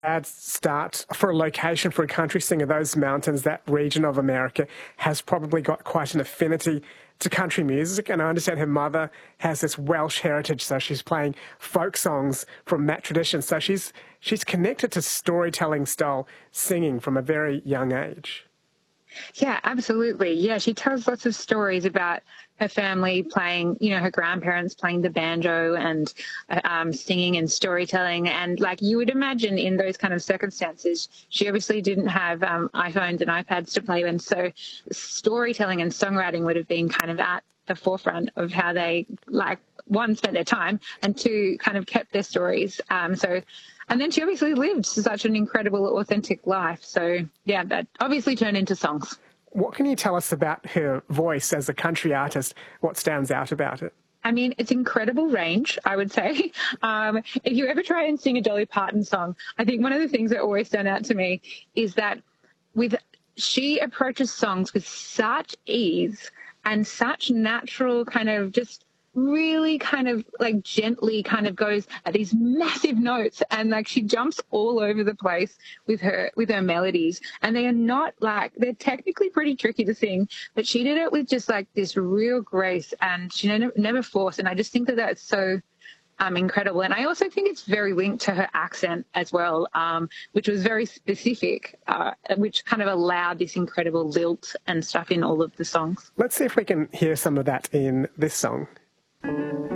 bad start for a location for a country singer. Those mountains, that region of America, has probably got quite an affinity to country music. And I understand her mother has this Welsh heritage, so she's playing folk songs from that tradition. So she's connected to storytelling style singing from a very young age. Yeah, absolutely. Yeah, she tells lots of stories about her family playing, her grandparents playing the banjo and singing and storytelling. And like you would imagine in those kind of circumstances, she obviously didn't have iPhones and iPads to play with. So storytelling and songwriting would have been kind of at the forefront of how they, like, one, spent their time, and two, kind of kept their stories. And then she obviously lived such an incredible, authentic life. So, yeah, that obviously turned into songs. What can you tell us about her voice as a country artist? What stands out about it? I mean, it's incredible range, I would say. If you ever try and sing a Dolly Parton song, I think one of the things that always stand out to me is that she approaches songs with such ease and such natural kind of just really kind of like gently kind of goes at these massive notes, and like she jumps all over the place with her melodies, and they are not like, they're technically pretty tricky to sing, but she did it with just like this real grace, and she never forced. And I just think that that's so incredible. And I also think it's very linked to her accent as well, which was very specific, which kind of allowed this incredible lilt and stuff in all of the songs. Let's see if we can hear some of that in this song.